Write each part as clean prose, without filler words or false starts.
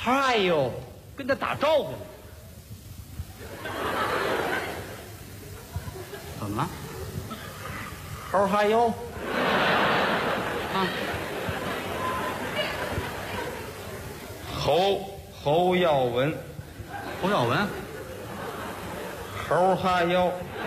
How are you？ 跟他打招呼。 怎么了？ How are you？ 啊， 侯耀文。 侯耀文。 How are you？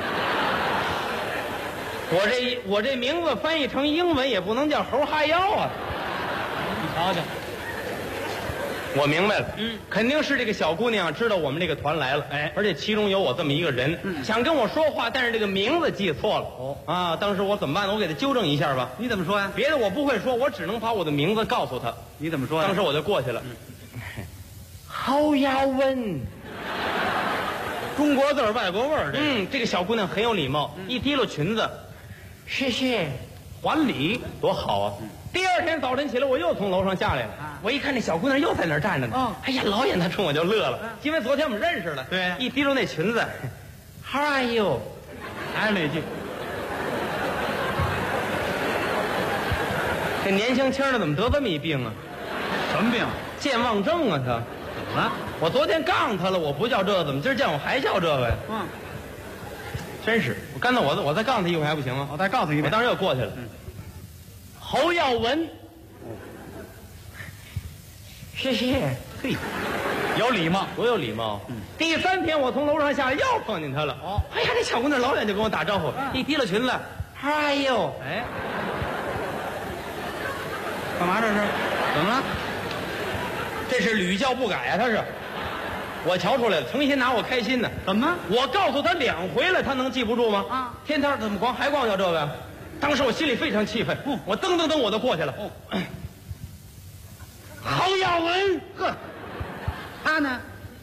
我这名字翻译成英文也不能叫猴哈腰啊！ 你瞧瞧， 我明白了，肯定是这个小姑娘知道我们这个团来了， 哎而且其中有我这么一个人，想跟我说话，但是这个名字记错了。 哦啊，当时我怎么办呢？我给她纠正一下吧。 你怎么说呀？ 别的我不会说，我只能把我的名字告诉她。 你怎么说呀？ 当时我就过去了。侯耀文。 中国字儿外国味儿， 这个小姑娘很有礼貌，一提溜裙子，谢谢，还礼，多好啊！第二天早晨起来，我又从楼上下来了。我一看这小姑娘又在那儿站着呢。哎呀，老远她冲我就乐了，因为昨天我们认识了。 对一提溜那裙子 ，How are you？ 还是那句， 这年轻轻的怎么得这么一病啊？ 什么病？ 健忘症啊！他怎么了？ 我昨天杠他了，我不叫这个，怎么今儿见我还叫这个呀？真是，我刚才我再杠他一回还不行吗？ 我再告诉你一遍， 我当时又过去了。侯耀文，谢谢。 嘿，有礼貌。 多有礼貌。第三天我从楼上下来又碰见他了。哎呀，这小姑娘老远就跟我打招呼，一提了裙子 ，How are you？ 哎，干嘛这是？怎么了？ 这是屡教不改啊！他是，我瞧出来了，诚心拿我开心呢。 怎么？ 我告诉他2回了，他能记不住吗？ 啊， 天天怎么还光叫这个？当时我心里非常气愤，我噔噔噔我就过去了。侯耀文， 呵，他呢？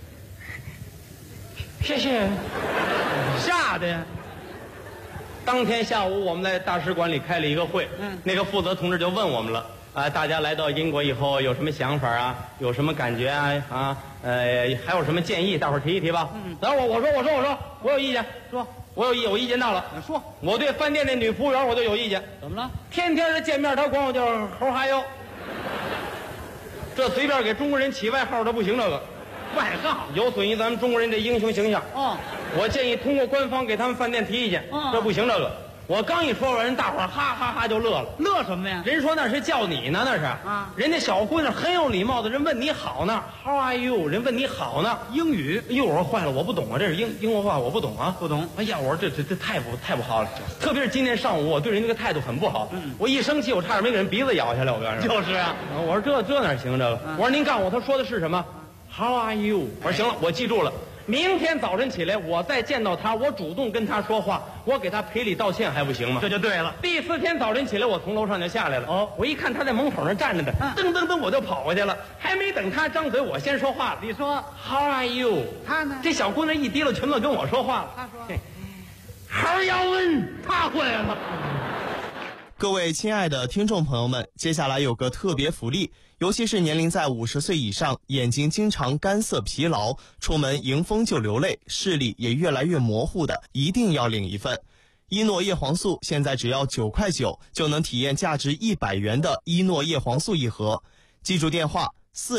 谢谢。 吓的呀！ 当天下午我们在大使馆里开了一个会，那个负责同志就问我们了。大家来到英国以后有什么想法啊？有什么感觉啊？还有什么建议？大伙儿提一提吧。等会儿我说，我有意见。 说， 我有意见到了。 说， 我对饭店那女服务员我就有意见。 怎么了？ 天天的见面，她管我叫猴哈腰，这随便给中国人起外号，他不行。这个外号有损于咱们中国人这英雄形象。我建议通过官方给他们饭店提意见。这不行。这个我刚一说完，人大伙儿哈哈哈就乐了。 乐什么呀？ 人说那是叫你呢，那是人家小姑娘很有礼貌的，人问你好呢 ，How are you？ 人问你好呢， 英语。 哎呦，我说坏了，我不懂啊，这是英国话，我不懂啊， 不懂。 哎呀，我说这太不好了，特别是今天上午，我对人这个态度很不好。我一生气，我差点没给人鼻子咬下来。我告诉你， 就是啊。 我说这哪行？这个，我说您告诉我他说的是什么 ？How are you？ 我说行了，我记住了。明天早晨起来，我再见到他，我主动跟他说话，我给他赔礼道歉，还不行吗？ 这就对了。 第4天早晨起来，我从楼上就下来了。我一看他在门口那站着呢，噔噔噔我就跑过去了，还没等他张嘴，我先说话了。 你说 How are you？ 他呢？ 这小姑娘一提了裙子跟我说话了。 他说猴耀文， 他会了。 各位亲爱的听众朋友们，接下来有个特别福利，尤其是年龄在50岁以上，眼睛经常干涩疲劳，出门迎风就流泪，视力也越来越模糊的，一定要领一份。伊诺叶黄素现在只要9块9就能体验价值100元的伊诺叶黄素一盒。记住电话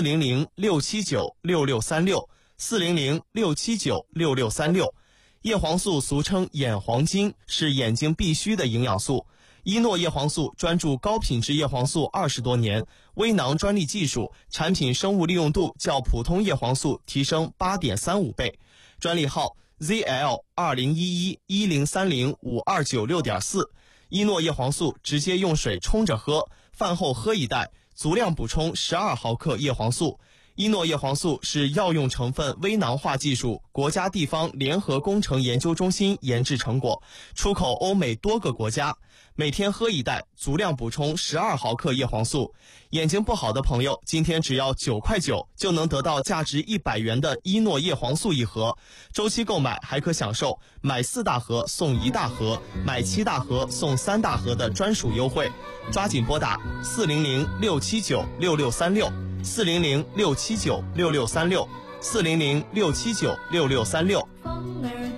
400-679-6636 400-679-6636。叶黄素俗称眼黄金，是眼睛必须的营养素。伊诺叶黄素专注高品质叶黄素20多年，微囊专利技术，产品生物利用度较普通叶黄素提升8.35倍。专利号 ZL2011-1030-5296.4。伊诺叶黄素直接用水冲着喝，饭后喝一袋，足量补充12毫克叶黄素。伊诺叶黄素是药用成分微囊化技术国家地方联合工程研究中心研制成果，出口欧美多个国家。每天喝一袋，足量补充12毫克叶黄素。眼睛不好的朋友，今天只要9块9就能得到价值100元的伊诺叶黄素一盒。周期购买还可享受买4大盒送1大盒，买7大盒送3大盒的专属优惠。抓紧拨打400-679-6636 400-679-6636 400-679-6636。